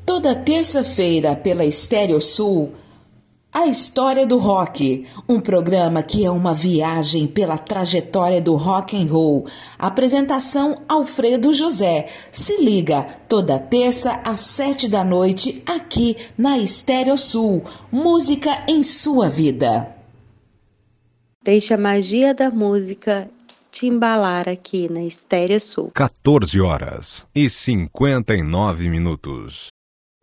Toda terça-feira pela Estéreo Sul, A História do Rock, um programa que é uma viagem pela trajetória do rock and roll. Apresentação Alfredo José. Se liga, toda terça às 7 da noite, aqui na Estéreo Sul. Música em sua vida. Deixa a magia da música te embalar aqui na Estéreo Sul. 14h59.